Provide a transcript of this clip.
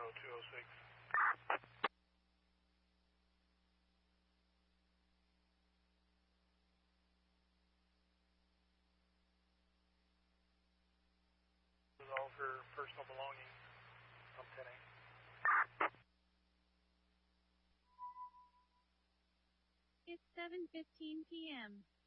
206. All her personal belongings on 10A. It's 7:15 p.m.